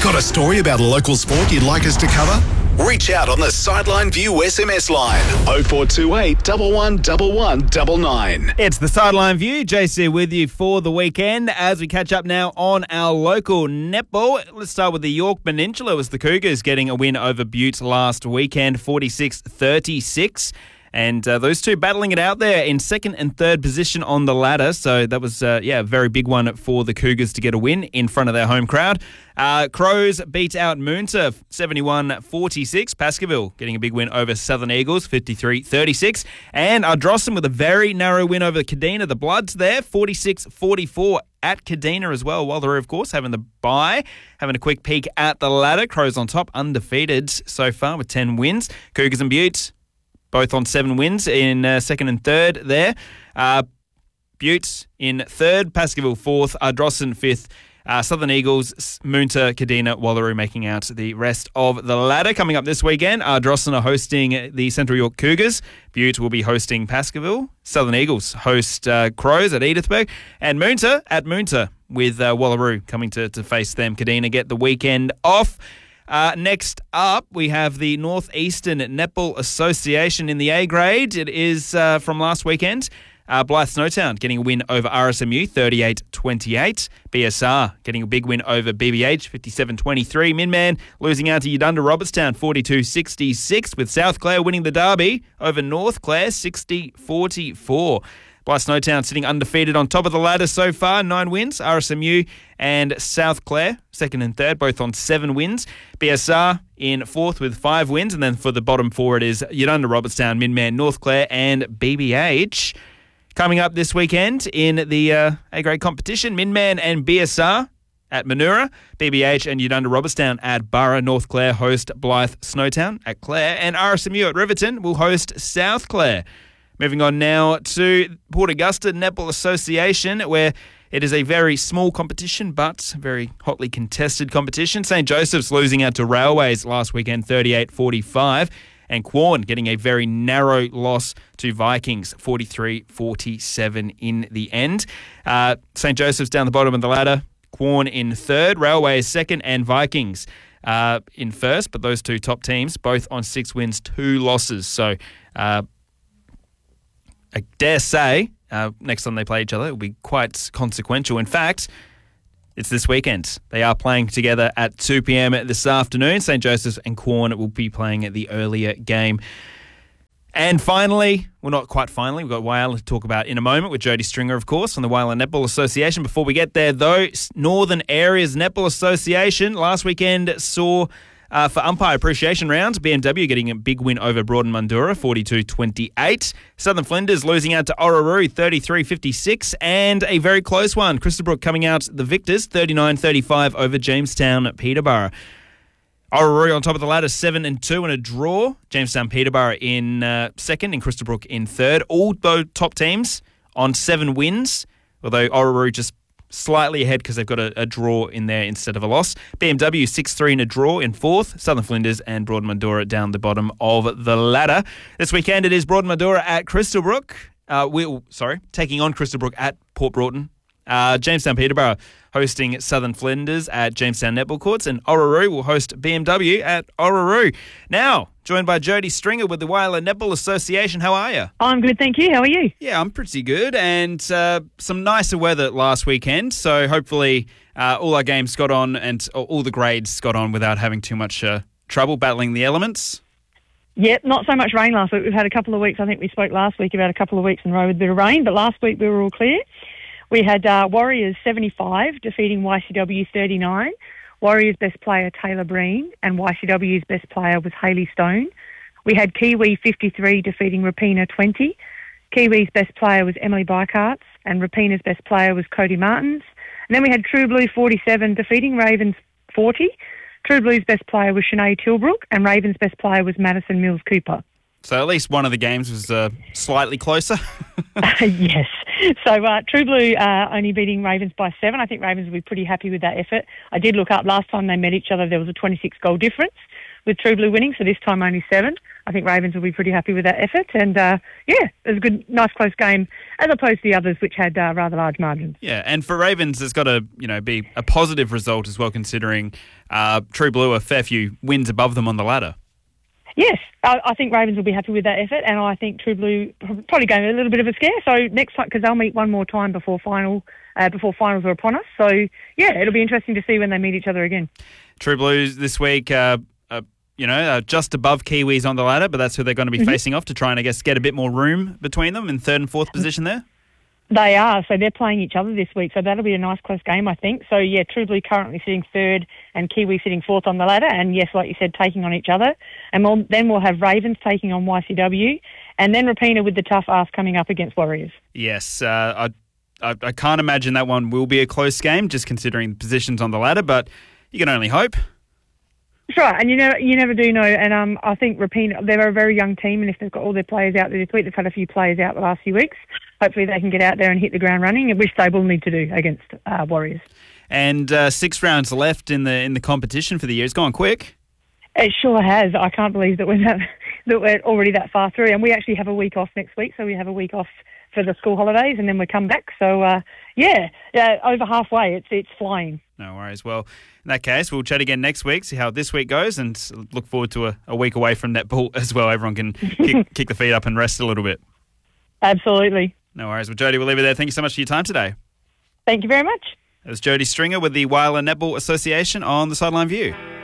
Got a story about a local sport you'd like us to cover? Reach out on the Sideline View SMS line 0428 111199. It's the Sideline View. JC with you for the weekend as we catch up now on our local netball. Let's start with the York Peninsula. It was the Cougars getting a win over Butte last weekend, 46-36. And those two battling it out there in second and third position on the ladder. So that was, a very big one for the Cougars to get a win in front of their home crowd. Crows beat out Moonta 71-46. Baskerville getting a big win over Southern Eagles 53-36. And Ardrossan with a very narrow win over Kadina. The Bloods there 46-44 at Kadina as well. Wallaroo, of course, having the bye. Having a quick peek at the ladder. Crows on top, undefeated so far with 10 wins. Cougars and Butte both on 7 wins in second and third there. Butte in third, Baskerville fourth, Ardrossan fifth, Southern Eagles, Moonta, Kadina, Wallaroo making out the rest of the ladder. Coming up this weekend, Ardrossan are hosting the Central York Cougars. Butte will be hosting Baskerville. Southern Eagles host Crows at Edithburgh. And Moonta at Moonta with Wallaroo coming to face them. Kadina get the weekend off. Next up, we have the Northeastern Netball Association in the A grade. It is from last weekend. Blythe Snowtown getting a win over RSMU, 38-28. BSR getting a big win over BBH, 57-23. Minman losing out to Udunda Robertstown, 42-66, with South Clare winning the derby over North Clare, 60-44. Blythe Snowtown sitting undefeated on top of the ladder so far, 9 wins. RSMU and South Clare, second and third, both on 7 wins. BSR in fourth with 5 wins. And then for the bottom four, it is Udunda Robertstown, Minman, North Clare and BBH. Coming up this weekend in the A-grade competition, Minman and BSR at Manura, BBH and Udunda Robertstown at Burra. North Clare host Blythe Snowtown at Clare. And RSMU at Riverton will host South Clare. Moving on now to Port Augusta Netball Association, where it is a very small competition, but very hotly contested competition. St. Joseph's losing out to Railways last weekend, 38-45. And Quorn getting a very narrow loss to Vikings, 43-47 in the end. St. Joseph's down the bottom of the ladder. Quorn in third, Railways second, and Vikings in first. But those two top teams, both on 6 wins, 2 losses. So I dare say next time they play each other, it will be quite consequential. In fact, it's this weekend. They are playing together at 2 p.m. this afternoon. St. Joseph's and Quorn will be playing at the earlier game. And finally, well, not quite finally, we've got Whyalla to talk about in a moment with Jody Stringer, of course, from the Whyalla Netball Association. Before we get there, though, Northern Areas Netball Association last weekend saw for umpire appreciation rounds, BMW getting a big win over Broaden Mundura, 42-28. Southern Flinders losing out to Orroroo, 33-56. And a very close one, Christabrook coming out the victors, 39-35 over Jamestown Peterborough. Orroroo on top of the ladder, 7-2 and a draw. Jamestown Peterborough in second and Christabrook in third. All those top teams on 7 wins, although Orroroo just slightly ahead because they've got a draw in there instead of a loss. BMW 6-3 and a draw in fourth. Southern Flinders and Broaden Mundura down the bottom of the ladder. This weekend it is Broaden Mundura at Crystalbrook. Taking on Crystalbrook at Port Broughton. Jamestown Peterborough hosting Southern Flinders at Jamestown Netball Courts, and Orroroo will host BMW at Orroroo. Now, joined by Jody Stringer with the Whyalla Netball Association. How are you? I'm good, thank you. How are you? Yeah, I'm pretty good, and some nicer weather last weekend, so hopefully all our games got on and all the grades got on without having too much trouble battling the elements. Yep, not so much rain last week. We've had a couple of weeks. I think we spoke last week about a couple of weeks in a row with a bit of rain, but last week we were all clear. We had Warriors 75 defeating YCW 39. Warriors' best player, Taylor Breen, and YCW's best player was Hayley Stone. We had Kiwi 53 defeating Rapina 20. Kiwi's best player was Emily Bycarts, and Rapina's best player was Cody Martins. And then we had True Blue 47 defeating Ravens 40. True Blue's best player was Sinead Tilbrook, and Ravens' best player was Madison Mills Cooper. So at least one of the games was slightly closer. Yes. So True Blue only beating Ravens by 7. I think Ravens will be pretty happy with that effort. I did look up last time they met each other, there was a 26-goal difference. with True Blue winning, so this time only 7. I think Ravens will be pretty happy with that effort. And, it was a good, nice close game as opposed to the others, which had rather large margins. Yeah, and for Ravens, it's got to be a positive result as well, considering True Blue are a fair few wins above them on the ladder. Yes, I think Ravens will be happy with that effort, and I think True Blue probably going a little bit of a scare. So next time, because they'll meet one more time before finals are upon us. So yeah, it'll be interesting to see when they meet each other again. True Blues this week, just above Kiwis on the ladder, but that's who they're going to be facing off to try and, I guess, get a bit more room between them in 3rd and 4th position there. They are, so they're playing each other this week, so that'll be a nice close game, I think. So, yeah, True Blue currently sitting 3rd and Kiwi sitting 4th on the ladder, and yes, like you said, taking on each other. And then we'll have Ravens taking on YCW, and then Rapina with the tough ask coming up against Warriors. Yes, I can't imagine that one will be a close game, just considering the positions on the ladder, but you can only hope. That's right, and you never do know. And I think Rapina, they're a very young team, and if they've got all their players out there this week, they've had a few players out the last few weeks. Hopefully they can get out there and hit the ground running, which they will need to do against Warriors. And 6 rounds left in the competition for the year. It's gone quick. It sure has. I can't believe that we're already that far through, and we actually have a week off next week, so we have a week off for the school holidays, and then we come back. So over halfway, it's flying. No worries. Well, in that case, we'll chat again next week, see how this week goes, and look forward to a week away from netball as well. Everyone can kick the feet up and rest a little bit. Absolutely. No worries. Well, Jody, we'll leave it there. Thank you so much for your time today. Thank you very much. It was Jody Stringer with the Whyalla Netball Association on the Sideline View.